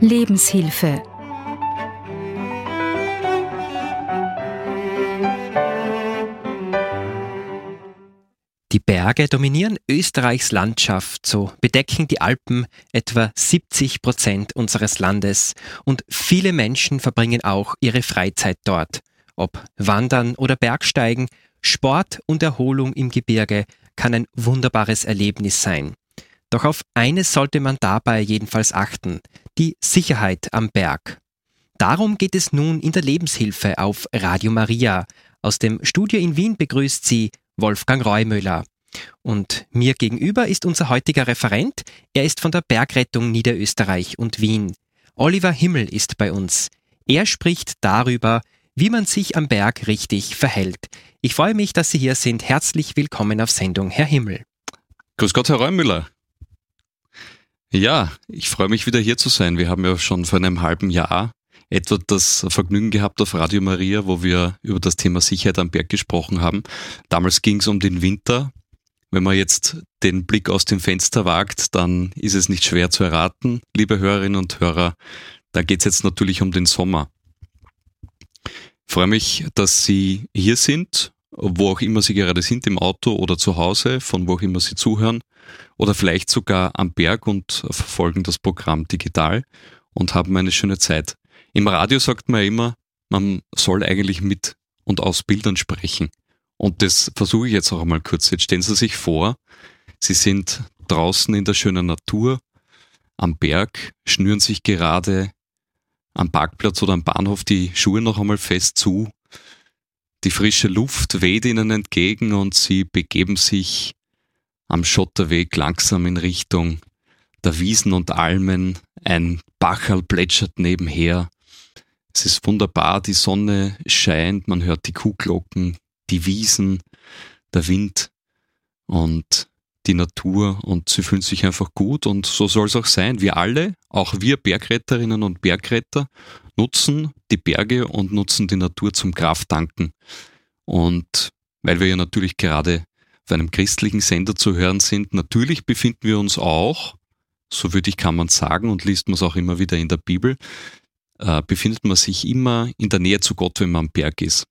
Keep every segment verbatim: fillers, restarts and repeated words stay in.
Lebenshilfe. Die Berge dominieren Österreichs Landschaft, so bedecken die Alpen etwa siebzig Prozent unseres Landes und viele Menschen verbringen auch ihre Freizeit dort. Ob Wandern oder Bergsteigen, Sport und Erholung im Gebirge kann ein wunderbares Erlebnis sein. Doch auf eines sollte man dabei jedenfalls achten: die Sicherheit am Berg. Darum geht es nun in der Lebenshilfe auf Radio Maria. Aus dem Studio in Wien begrüßt sie Wolfgang Reumüller. Und mir gegenüber ist unser heutiger Referent. Er ist von der Bergrettung Niederösterreich und Wien. Oliver Himmel ist bei uns. Er spricht darüber, wie man sich am Berg richtig verhält. Ich freue mich, dass Sie hier sind. Herzlich willkommen auf Sendung, Herr Himmel. Grüß Gott, Herr Reumüller. Ja, ich freue mich wieder hier zu sein. Wir haben ja schon vor einem halben Jahr etwa das Vergnügen gehabt auf Radio Maria, wo wir über das Thema Sicherheit am Berg gesprochen haben. Damals ging es um den Winter. Wenn man jetzt den Blick aus dem Fenster wagt, dann ist es nicht schwer zu erraten, liebe Hörerinnen und Hörer. Da geht es jetzt natürlich um den Sommer. Ich freue mich, dass Sie hier sind, wo auch immer Sie gerade sind, im Auto oder zu Hause, von wo auch immer Sie zuhören, oder vielleicht sogar am Berg und verfolgen das Programm digital und haben eine schöne Zeit. Im Radio sagt man ja immer, man soll eigentlich mit und aus Bildern sprechen. Und das versuche ich jetzt auch einmal kurz. Jetzt stellen Sie sich vor, Sie sind draußen in der schönen Natur, am Berg, schnüren sich gerade am Parkplatz oder am Bahnhof die Schuhe noch einmal fest zu. Die frische Luft weht Ihnen entgegen und Sie begeben sich am Schotterweg langsam in Richtung der Wiesen und Almen. Ein Bacherl plätschert nebenher. Es ist wunderbar, die Sonne scheint, man hört die Kuhglocken, die Wiesen, der Wind und die Natur, und sie fühlen sich einfach gut, und so soll es auch sein. Wir alle, auch wir Bergretterinnen und Bergretter, nutzen die Berge und nutzen die Natur zum Krafttanken. Und weil wir ja natürlich gerade auf einem christlichen Sender zu hören sind, natürlich befinden wir uns auch, so würde ich kann man sagen, und liest man es auch immer wieder in der Bibel, äh, befindet man sich immer in der Nähe zu Gott, wenn man am Berg ist.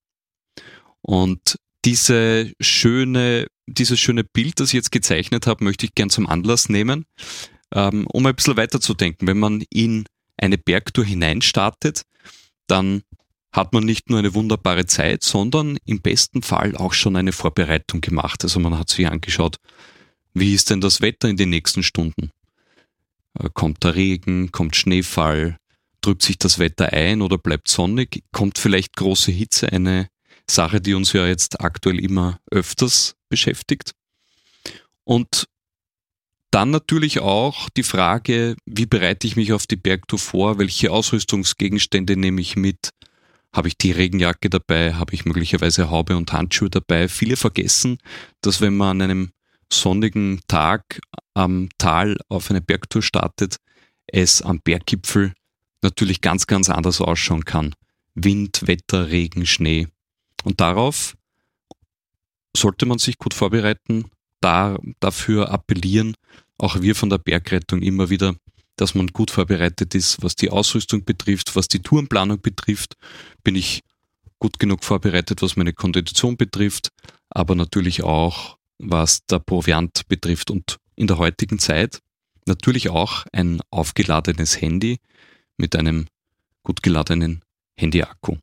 Und diese schöne, dieses schöne Bild, das ich jetzt gezeichnet habe, möchte ich gern zum Anlass nehmen, ähm, um ein bisschen weiterzudenken. Wenn man in eine Bergtour hineinstartet, dann hat man nicht nur eine wunderbare Zeit, sondern im besten Fall auch schon eine Vorbereitung gemacht. Also man hat sich angeschaut, wie ist denn das Wetter in den nächsten Stunden? Äh, kommt der Regen, kommt Schneefall, trübt sich das Wetter ein oder bleibt sonnig? Kommt vielleicht große Hitze, eine Sache, die uns ja jetzt aktuell immer öfters beschäftigt. Und dann natürlich auch die Frage, wie bereite ich mich auf die Bergtour vor? Welche Ausrüstungsgegenstände nehme ich mit? Habe ich die Regenjacke dabei? Habe ich möglicherweise Haube und Handschuhe dabei? Viele vergessen, dass wenn man an einem sonnigen Tag am Tal auf eine Bergtour startet, es am Berggipfel natürlich ganz, ganz anders ausschauen kann. Wind, Wetter, Regen, Schnee. Und darauf sollte man sich gut vorbereiten, da, dafür appellieren auch wir von der Bergrettung immer wieder, dass man gut vorbereitet ist, was die Ausrüstung betrifft, was die Tourenplanung betrifft, bin ich gut genug vorbereitet, was meine Kondition betrifft, aber natürlich auch, was der Proviant betrifft, und in der heutigen Zeit natürlich auch ein aufgeladenes Handy mit einem gut geladenen Handyakku.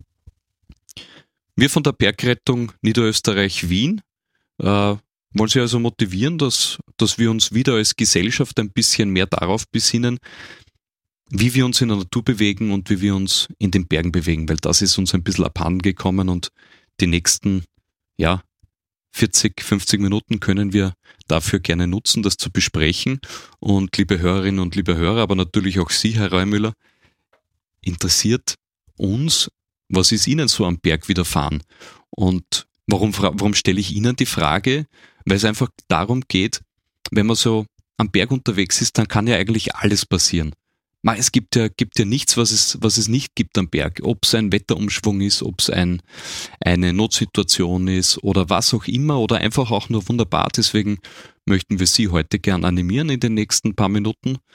Wir von der Bergrettung Niederösterreich-Wien äh, wollen Sie also motivieren, dass, dass wir uns wieder als Gesellschaft ein bisschen mehr darauf besinnen, wie wir uns in der Natur bewegen und wie wir uns in den Bergen bewegen, weil das ist uns ein bisschen abhanden gekommen, und die nächsten ja, vierzig, fünfzig Minuten können wir dafür gerne nutzen, das zu besprechen. Und liebe Hörerinnen und liebe Hörer, aber natürlich auch Sie, Herr Reumüller, interessiert uns, was ist Ihnen so am Berg widerfahren? Und warum, warum stelle ich Ihnen die Frage? Weil es einfach darum geht, wenn man so am Berg unterwegs ist, dann kann ja eigentlich alles passieren. Es gibt ja, gibt ja nichts, was es, was es nicht gibt am Berg. Ob es ein Wetterumschwung ist, ob es ein, eine Notsituation ist oder was auch immer, oder einfach auch nur wunderbar. Deswegen möchten wir Sie heute gern animieren in den nächsten paar Minuten,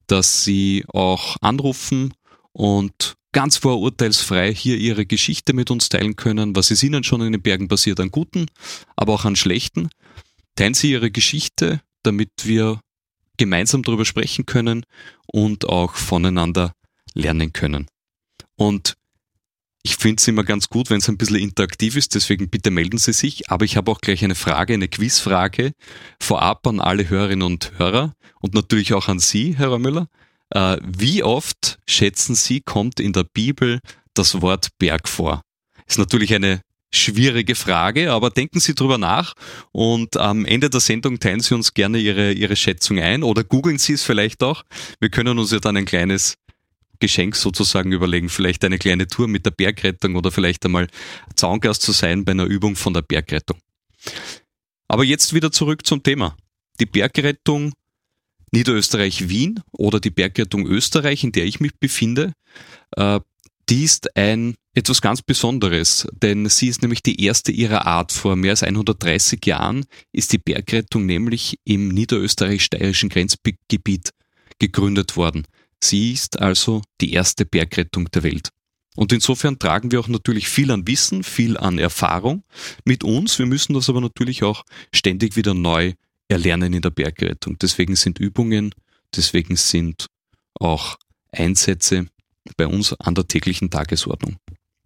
dass Sie auch anrufen und ganz vorurteilsfrei hier Ihre Geschichte mit uns teilen können. Was ist Ihnen schon in den Bergen passiert, an guten, aber auch an schlechten? Teilen Sie Ihre Geschichte, damit wir gemeinsam darüber sprechen können und auch voneinander lernen können. Und ich finde es immer ganz gut, wenn es ein bisschen interaktiv ist, deswegen bitte melden Sie sich. Aber ich habe auch gleich eine Frage, eine Quizfrage vorab an alle Hörerinnen und Hörer und natürlich auch an Sie, Herr Reumüller. Äh, wie oft, schätzen Sie, kommt in der Bibel das Wort Berg vor? Ist natürlich eine schwierige Frage, aber denken Sie drüber nach und am Ende der Sendung teilen Sie uns gerne Ihre, Ihre Schätzung ein oder googeln Sie es vielleicht auch. Wir können uns ja dann ein kleines Geschenk sozusagen überlegen, vielleicht eine kleine Tour mit der Bergrettung oder vielleicht einmal Zaungast zu sein bei einer Übung von der Bergrettung. Aber jetzt wieder zurück zum Thema. Die Bergrettung Niederösterreich-Wien oder die Bergrettung Österreich, in der ich mich befinde, äh, die ist ein etwas ganz Besonderes, denn sie ist nämlich die erste ihrer Art. Vor mehr als hundertdreißig Jahren ist die Bergrettung nämlich im niederösterreich-steirischen Grenzgebiet gegründet worden. Sie ist also die erste Bergrettung der Welt. Und insofern tragen wir auch natürlich viel an Wissen, viel an Erfahrung mit uns. Wir müssen das aber natürlich auch ständig wieder neu erlernen in der Bergrettung. Deswegen sind Übungen, deswegen sind auch Einsätze bei uns an der täglichen Tagesordnung.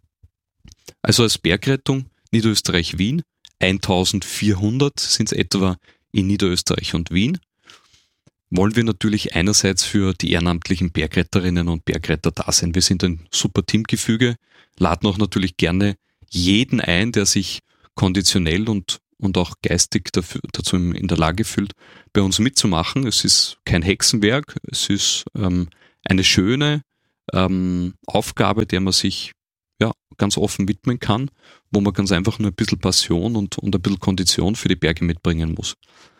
Also als Bergrettung Niederösterreich-Wien, eintausendvierhundert sind es etwa in Niederösterreich und Wien, wollen wir natürlich einerseits für die ehrenamtlichen Bergretterinnen und Bergretter da sein. Wir sind ein super Teamgefüge, laden auch natürlich gerne jeden ein, der sich konditionell und, und auch geistig dafür, dazu in der Lage fühlt, bei uns mitzumachen. Es ist kein Hexenwerk, es ist ähm, eine schöne ähm, Aufgabe, der man sich ja, ganz offen widmen kann, wo man ganz einfach nur ein bisschen Passion und, und ein bisschen Kondition für die Berge mitbringen muss.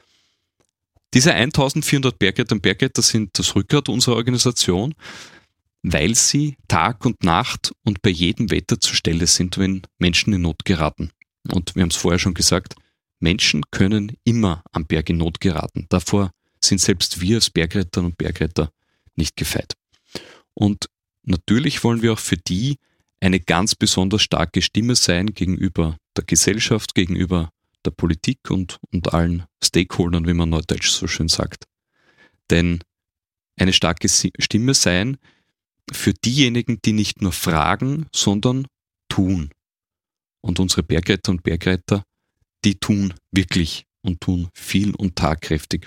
Diese eintausendvierhundert Bergretter und Bergretter sind das Rückgrat unserer Organisation, weil sie Tag und Nacht und bei jedem Wetter zur Stelle sind, wenn Menschen in Not geraten. Und wir haben es vorher schon gesagt, Menschen können immer am Berg in Not geraten. Davor sind selbst wir als Bergretter und Bergretter nicht gefeit. Und natürlich wollen wir auch für die eine ganz besonders starke Stimme sein gegenüber der Gesellschaft, gegenüber der Politik und, und allen Stakeholdern, wie man neudeutsch so schön sagt. Denn eine starke Stimme sein für diejenigen, die nicht nur fragen, sondern tun. Und unsere Bergretter und Bergretter, die tun wirklich und tun viel und tatkräftig.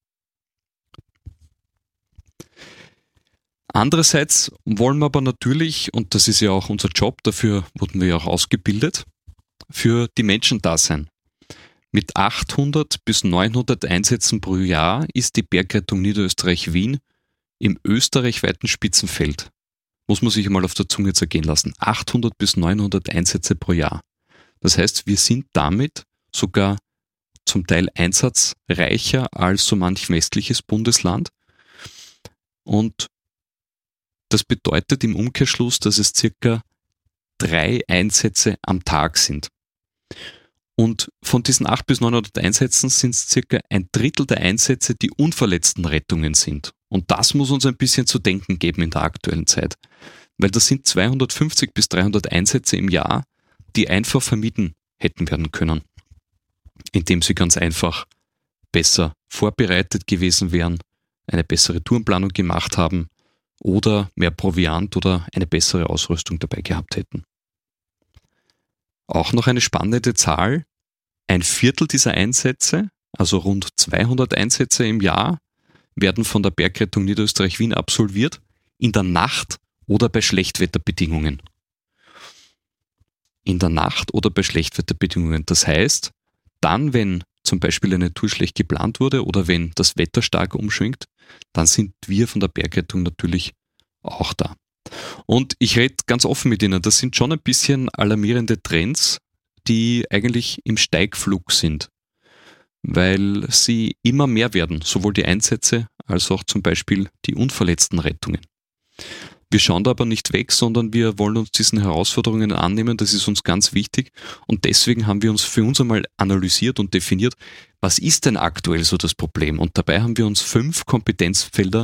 Andererseits wollen wir aber natürlich, und das ist ja auch unser Job, dafür wurden wir ja auch ausgebildet, für die Menschen da sein. Mit achthundert bis neunhundert Einsätzen pro Jahr ist die Bergrettung Niederösterreich-Wien im österreichweiten Spitzenfeld. Muss man sich einmal auf der Zunge zergehen lassen. achthundert bis neunhundert Einsätze pro Jahr. Das heißt, wir sind damit sogar zum Teil einsatzreicher als so manch westliches Bundesland. Und das bedeutet im Umkehrschluss, dass es circa drei Einsätze am Tag sind. Und von diesen achthundert bis neunhundert Einsätzen sind es circa ein Drittel der Einsätze, die unverletzten Rettungen sind. Und das muss uns ein bisschen zu denken geben in der aktuellen Zeit. Weil das sind zweihundertfünfzig bis dreihundert Einsätze im Jahr, die einfach vermieden hätten werden können. Indem sie ganz einfach besser vorbereitet gewesen wären, eine bessere Tourenplanung gemacht haben oder mehr Proviant oder eine bessere Ausrüstung dabei gehabt hätten. Auch noch eine spannende Zahl, ein Viertel dieser Einsätze, also rund zweihundert Einsätze im Jahr, werden von der Bergrettung Niederösterreich-Wien absolviert, in der Nacht oder bei Schlechtwetterbedingungen. In der Nacht oder bei Schlechtwetterbedingungen. Das heißt, dann, wenn zum Beispiel eine Tour schlecht geplant wurde oder wenn das Wetter stark umschwingt, dann sind wir von der Bergrettung natürlich auch da. Und ich rede ganz offen mit Ihnen, das sind schon ein bisschen alarmierende Trends, die eigentlich im Steigflug sind, weil sie immer mehr werden, sowohl die Einsätze als auch zum Beispiel die unverletzten Rettungen. Wir schauen da aber nicht weg, sondern wir wollen uns diesen Herausforderungen annehmen, das ist uns ganz wichtig und deswegen haben wir uns für uns einmal analysiert und definiert, was ist denn aktuell so das Problem? Und dabei haben wir uns fünf Kompetenzfelder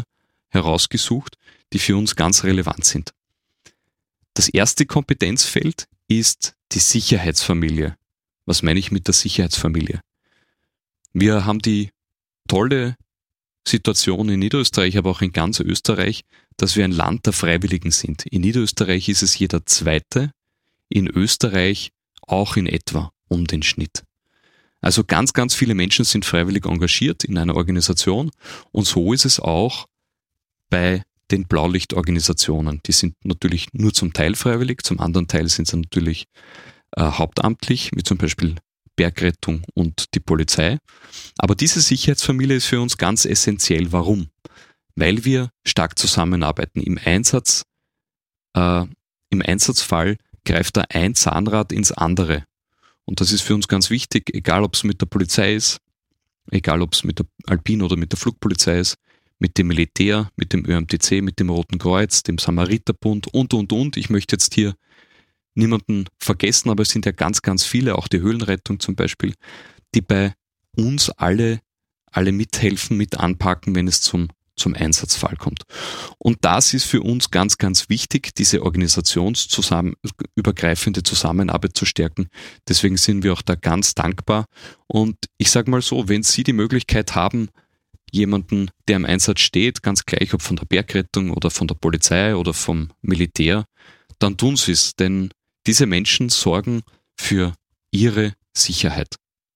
herausgesucht, die für uns ganz relevant sind. Das erste Kompetenzfeld ist die Sicherheitsfamilie. Was meine ich mit der Sicherheitsfamilie? Wir haben die tolle Situation in Niederösterreich, aber auch in ganz Österreich, dass wir ein Land der Freiwilligen sind. In Niederösterreich ist es jeder Zweite, in Österreich auch in etwa um den Schnitt. Also ganz, ganz viele Menschen sind freiwillig engagiert in einer Organisation und so ist es auch bei den Blaulichtorganisationen. Die sind natürlich nur zum Teil freiwillig, zum anderen Teil sind sie natürlich äh, hauptamtlich, wie zum Beispiel Bergrettung und die Polizei. Aber diese Sicherheitsfamilie ist für uns ganz essentiell. Warum? Weil wir stark zusammenarbeiten. Im Einsatz, äh, im Einsatzfall greift da ein Zahnrad ins andere. Und das ist für uns ganz wichtig, egal ob es mit der Polizei ist, egal ob es mit der Alpin- oder mit der Flugpolizei ist, mit dem Militär, mit dem Ö M T C, mit dem Roten Kreuz, dem Samariterbund und, und, und. Ich möchte jetzt hier niemanden vergessen, aber es sind ja ganz, ganz viele, auch die Höhlenrettung zum Beispiel, die bei uns alle, alle mithelfen, mit anpacken, wenn es zum, zum Einsatzfall kommt. Und das ist für uns ganz, ganz wichtig, diese organisationsübergreifende Zusammenarbeit zu stärken. Deswegen sind wir auch da ganz dankbar. Und ich sage mal so, wenn Sie die Möglichkeit haben, jemanden, der im Einsatz steht, ganz gleich ob von der Bergrettung oder von der Polizei oder vom Militär, dann tun Sie es, denn diese Menschen sorgen für ihre Sicherheit.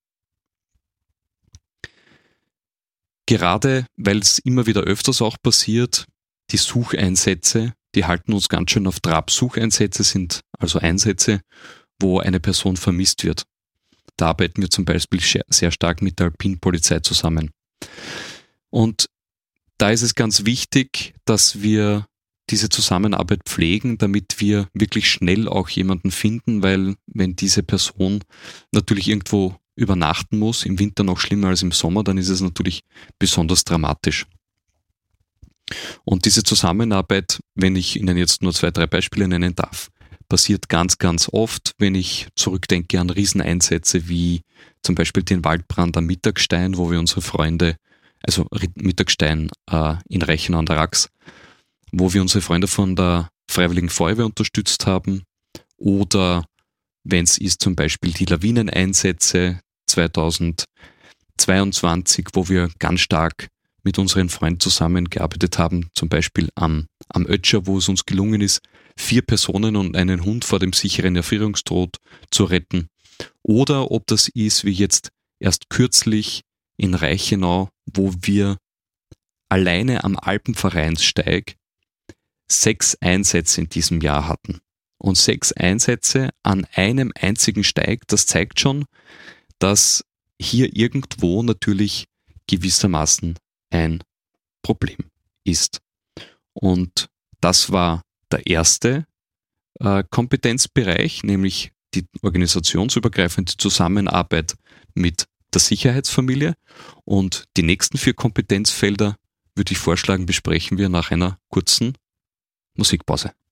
Gerade weil es immer wieder öfters auch passiert, die Sucheinsätze, die halten uns ganz schön auf Trab. Sucheinsätze sind also Einsätze, wo eine Person vermisst wird. Da arbeiten wir zum Beispiel sehr stark mit der Alpin-Polizei zusammen. Und da ist es ganz wichtig, dass wir diese Zusammenarbeit pflegen, damit wir wirklich schnell auch jemanden finden, weil wenn diese Person natürlich irgendwo übernachten muss, im Winter noch schlimmer als im Sommer, dann ist es natürlich besonders dramatisch. Und diese Zusammenarbeit, wenn ich Ihnen jetzt nur zwei, drei Beispiele nennen darf, passiert ganz, ganz oft, wenn ich zurückdenke an Rieseneinsätze wie zum Beispiel den Waldbrand am Mittagstein, wo wir unsere Freunde, also Mittagstein äh, in Reichenau an der Rax, wo wir unsere Freunde von der Freiwilligen Feuerwehr unterstützt haben, oder wenn es ist zum Beispiel die Lawineneinsätze zweitausendzweiundzwanzig, wo wir ganz stark mit unseren Freunden zusammengearbeitet haben, zum Beispiel am, am Ötscher, wo es uns gelungen ist, vier Personen und einen Hund vor dem sicheren Erfrierungstod zu retten. Oder ob das ist, wie jetzt erst kürzlich in Reichenau, wo wir alleine am Alpenvereinssteig sechs Einsätze in diesem Jahr hatten. Und sechs Einsätze an einem einzigen Steig, das zeigt schon, dass hier irgendwo natürlich gewissermaßen ein Problem ist. Und das war der erste äh, Kompetenzbereich, nämlich die organisationsübergreifende Zusammenarbeit mit der Sicherheitsfamilie. Und die nächsten vier Kompetenzfelder würde ich vorschlagen, besprechen wir nach einer kurzen Musikpause.